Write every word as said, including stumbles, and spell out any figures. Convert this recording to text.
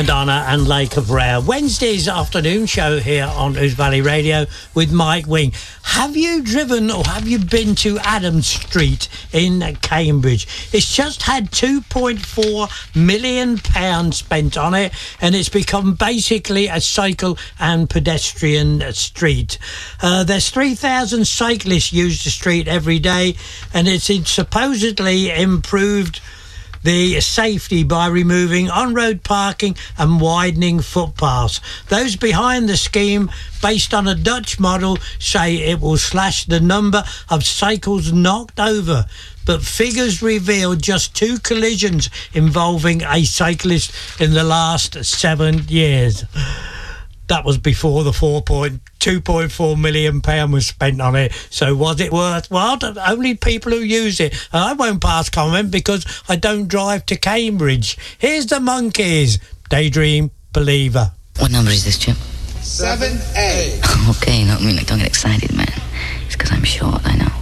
Madonna and Lake of Rare. Wednesday's afternoon show here on Ouse Valley Radio with Mike Wing. Have you driven or have you been to Adams Street in Cambridge? It's just had two point four million pounds spent on it, and it's become basically a cycle and pedestrian street. Uh, there's three thousand cyclists use the street every day, and it's supposedly improved the safety by removing on-road parking and widening footpaths. Those behind the scheme, based on a Dutch model, say it will slash the number of cycles knocked over. But figures reveal just two collisions involving a cyclist in the last seven years. That was before the four point two point four million pound was spent on it. So was it worthwhile? Only people who use it. And I won't pass comment because I don't drive to Cambridge. Here's the Monkeys. Daydream Believer. What number is this, Chip? seven A. Okay, no, I mean, like, don't get excited, man. It's because I'm short, I know.